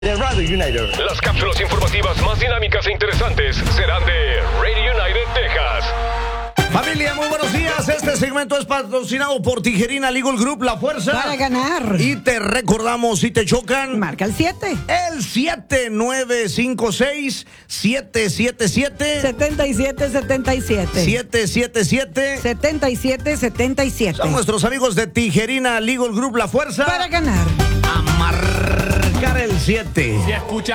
de Radio United. Las cápsulas informativas más dinámicas e interesantes serán de Radio United, Texas. Familia, muy buenos días. Este segmento es patrocinado por Tijerina Legal Group, La Fuerza. Para ganar. Y te recordamos, si te chocan, marca el 7. El 7956-777. 7777. 777. Son nuestros amigos de Tijerina Legal Group, La Fuerza. Para ganar. A marcar el 7. Si escucha